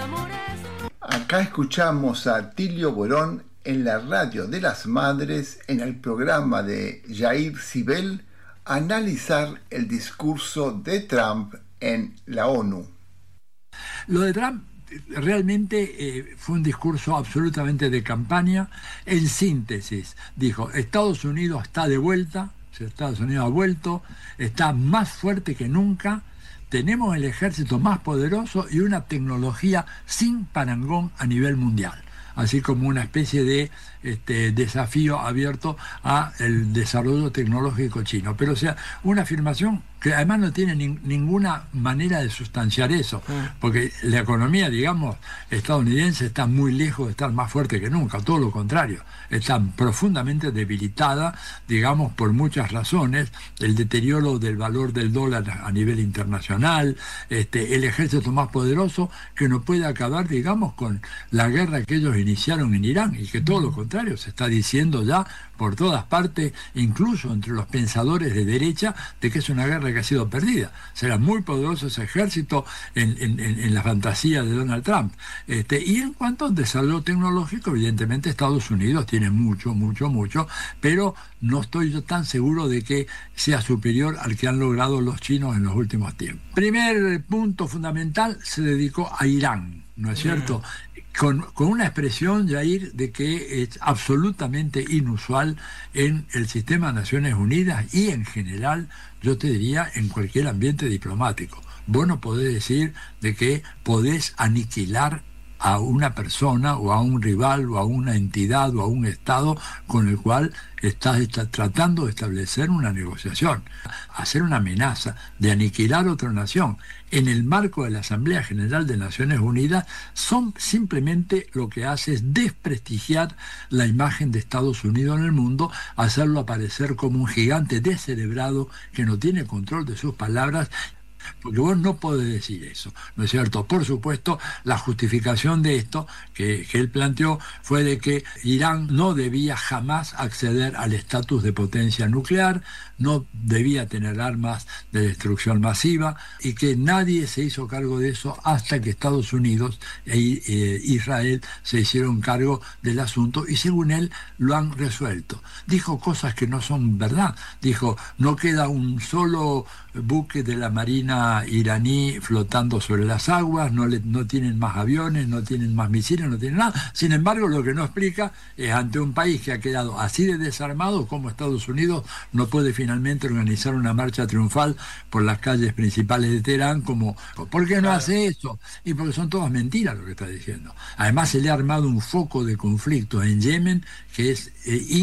Acá escuchamos a Atilio Borón en la Radio de las Madres, en el programa de Yair Sibel, analizar el discurso de Trump en la ONU. Lo de Trump realmente fue un discurso absolutamente de campaña. En síntesis, dijo, Estados Unidos está de vuelta, Estados Unidos ha vuelto, está más fuerte que nunca, tenemos el ejército más poderoso y una tecnología sin parangón a nivel mundial, así como una especie de desafío abierto al desarrollo tecnológico chino. Pero o sea, una afirmación que además no tiene ninguna manera de sustanciar eso, porque la economía, digamos, estadounidense está muy lejos de estar más fuerte que nunca, todo lo contrario, está profundamente debilitada, digamos, por muchas razones, el deterioro del valor del dólar a nivel internacional, el ejército más poderoso que no puede acabar, digamos, con la guerra que ellos iniciaron en Irán, y que todo lo contrario se está diciendo ya por todas partes, incluso entre los pensadores de derecha, de que es una guerra que ha sido perdida. Será muy poderoso ese ejército en la fantasía de Donald Trump. Y en cuanto al desarrollo tecnológico, evidentemente Estados Unidos tiene mucho, pero no estoy yo tan seguro de que sea superior al que han logrado los chinos en los últimos tiempos. Primer punto fundamental se dedicó a Irán, ¿no es cierto? Con una expresión, Jair, de que es absolutamente inusual en el sistema de Naciones Unidas y en general, yo te diría, en cualquier ambiente diplomático. Vos no podés decir de que podés aniquilar a una persona o a un rival o a una entidad o a un Estado con el cual estás tratando de establecer una negociación. Hacer una amenaza de aniquilar otra nación en el marco de la Asamblea General de Naciones Unidas simplemente lo que hace es desprestigiar la imagen de Estados Unidos en el mundo, hacerlo aparecer como un gigante descerebrado que no tiene control de sus palabras. Porque vos no podés decir eso, ¿no es cierto? Por supuesto, la justificación de esto que él planteó fue de que Irán no debía jamás acceder al estatus de potencia nuclear, no debía tener armas de destrucción masiva y que nadie se hizo cargo de eso hasta que Estados Unidos e Israel se hicieron cargo del asunto y según él lo han resuelto. Dijo cosas que no son verdad. Dijo, no queda un solo buque de la Marina iraní flotando sobre las aguas, no tienen más aviones, no tienen más misiles, no tienen nada. Sin embargo, lo que no explica es, ante un país que ha quedado así de desarmado, como Estados Unidos no puede finalmente organizar una marcha triunfal por las calles principales de Teherán, como, ¿por qué no hace eso? Y porque son todas mentiras lo que está diciendo. Además, se le ha armado un foco de conflicto en Yemen que es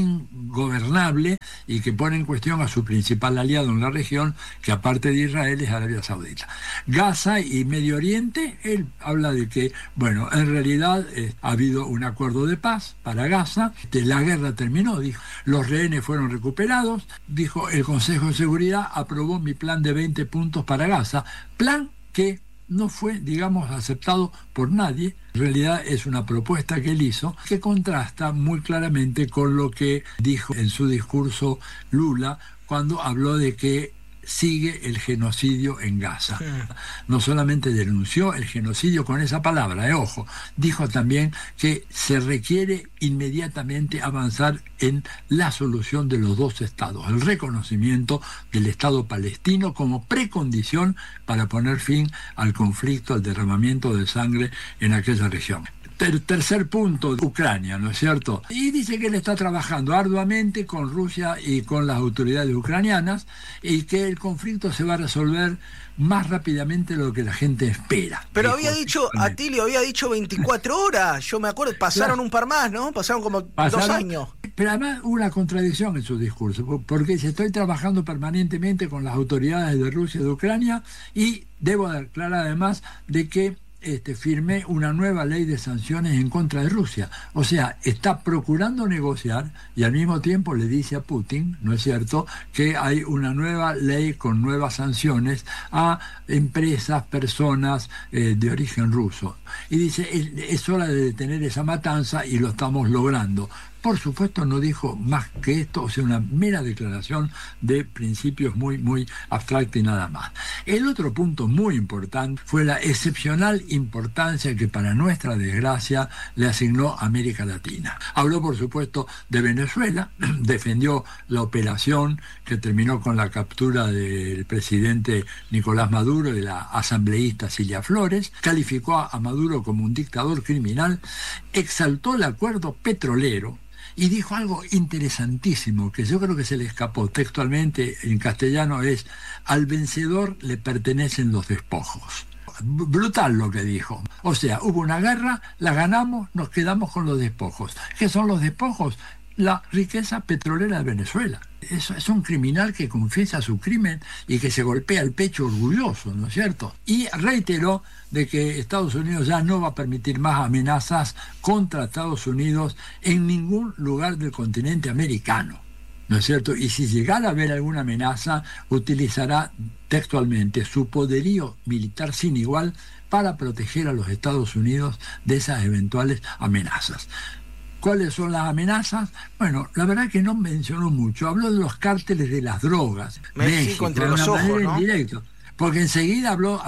ingobernable y que pone en cuestión a su principal aliado en la región, que aparte de Israel es Arabia Saudita. Gaza y Medio Oriente, él habla de que, bueno, en realidad ha habido un acuerdo de paz para Gaza, la guerra terminó, dijo, los rehenes fueron recuperados, dijo, el Consejo de Seguridad aprobó mi plan de 20 puntos para Gaza, plan que no fue, digamos, aceptado por nadie. En realidad es una propuesta que él hizo que contrasta muy claramente con lo que dijo en su discurso Lula cuando habló de que sigue el genocidio en Gaza. No solamente denunció el genocidio con esa palabra, ojo, dijo también que se requiere inmediatamente avanzar en la solución de los dos estados, el reconocimiento del Estado palestino como precondición para poner fin al conflicto, al derramamiento de sangre en aquella región. Tercer punto, Ucrania, ¿no es cierto? Y dice que él está trabajando arduamente con Rusia y con las autoridades ucranianas y que el conflicto se va a resolver más rápidamente de lo que la gente espera. Pero había dicho, Atilio había dicho 24 horas, yo me acuerdo, pasaron un par más, ¿no? Pasaron como 2 años. Pero además hubo una contradicción en su discurso, porque dice, estoy trabajando permanentemente con las autoridades de Rusia y de Ucrania y debo aclarar además de que firmé una nueva ley de sanciones en contra de Rusia. O sea, está procurando negociar y al mismo tiempo le dice a Putin, ¿no es cierto?, que hay una nueva ley con nuevas sanciones a empresas, personas de origen ruso. Y dice, es hora de detener esa matanza y lo estamos logrando. Por supuesto no dijo más que esto, o sea, una mera declaración de principios muy, muy abstracta y nada más. El otro punto muy importante fue la excepcional importancia que para nuestra desgracia le asignó América Latina. Habló, por supuesto, de Venezuela, defendió la operación que terminó con la captura del presidente Nicolás Maduro y de la asambleísta Cilia Flores, calificó a Maduro como un dictador criminal, exaltó el acuerdo petrolero y dijo algo interesantísimo que yo creo que se le escapó textualmente en castellano, es: al vencedor le pertenecen los despojos. Brutal lo que dijo. O sea, hubo una guerra, la ganamos, nos quedamos con los despojos. ¿Qué son los despojos? La riqueza petrolera de Venezuela. Eso es un criminal que confiesa su crimen y que se golpea el pecho orgulloso, ¿no es cierto? Y reiteró de que Estados Unidos ya no va a permitir más amenazas contra Estados Unidos en ningún lugar del continente americano, ¿no es cierto? Y si llegara a haber alguna amenaza, utilizará textualmente su poderío militar sin igual para proteger a los Estados Unidos de esas eventuales amenazas. ¿Cuáles son las amenazas? Bueno, la verdad que no mencionó mucho. Habló de los cárteles de las drogas. México entre los ojos, ¿no? Indirecto. Porque enseguida habló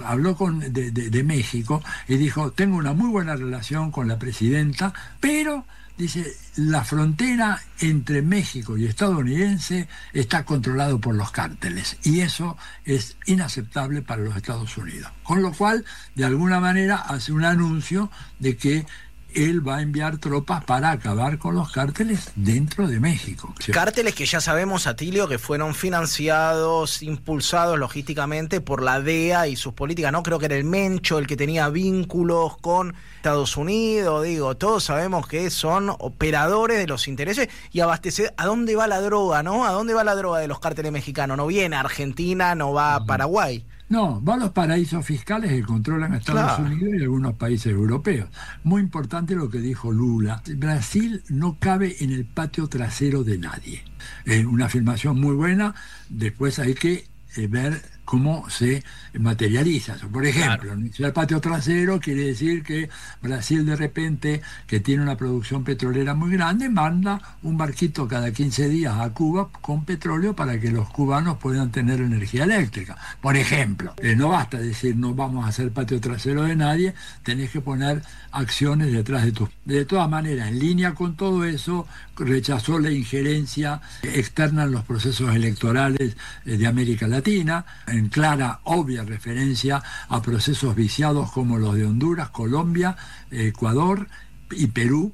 de México y dijo: tengo una muy buena relación con la presidenta, pero, dice, la frontera entre México y estadounidense está controlado por los cárteles y eso es inaceptable para los Estados Unidos. Con lo cual, de alguna manera, hace un anuncio de que él va a enviar tropas para acabar con los cárteles dentro de México. Cárteles que ya sabemos, Atilio, que fueron financiados, impulsados logísticamente por la DEA y sus políticas, ¿no? Creo que era el Mencho el que tenía vínculos con Estados Unidos, digo, todos sabemos que son operadores de los intereses y abastecer. ¿A dónde va la droga, no? ¿A dónde va la droga de los cárteles mexicanos? No viene a Argentina, no va a Paraguay. No, va a los paraísos fiscales que controlan a Estados Unidos y algunos países europeos. Muy importante lo que dijo Lula. Brasil no cabe en el patio trasero de nadie. Una afirmación muy buena. Después hay que ver cómo se materializa. Por ejemplo, el patio trasero quiere decir que Brasil de repente, que tiene una producción petrolera muy grande, manda un barquito cada 15 días a Cuba con petróleo para que los cubanos puedan tener energía eléctrica. Por ejemplo, no basta decir no vamos a hacer patio trasero de nadie, tenés que poner acciones detrás de tus... De todas maneras, en línea con todo eso, rechazó la injerencia externa en los procesos electorales de América Latina, en clara, obvia referencia a procesos viciados como los de Honduras, Colombia, Ecuador y Perú,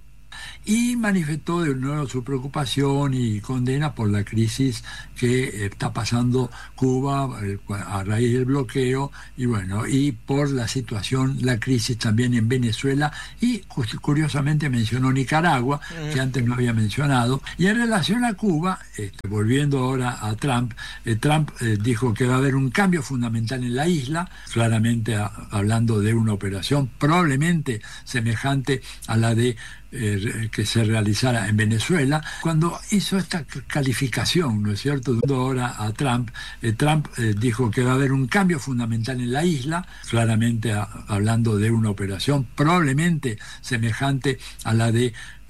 y manifestó de nuevo su preocupación y condena por la crisis que está pasando Cuba a raíz del bloqueo y bueno, y por la situación, la crisis también en Venezuela, y curiosamente mencionó Nicaragua, que antes no había mencionado. Y en relación a Cuba, volviendo ahora a Trump, Trump dijo que va a haber un cambio fundamental en la isla, claramente hablando de una operación probablemente semejante a la de que se realizara en Venezuela. Cuando hizo esta calificación, ¿no es cierto?, ahora a Trump, Trump dijo que va a haber un cambio fundamental en la isla, claramente hablando de una operación probablemente semejante a la de